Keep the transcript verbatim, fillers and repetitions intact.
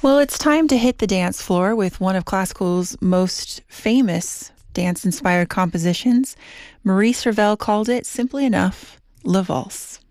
Well, it's time to hit the dance floor with one of classical's most famous dance-inspired compositions. Maurice Ravel called it, simply enough, La Valse.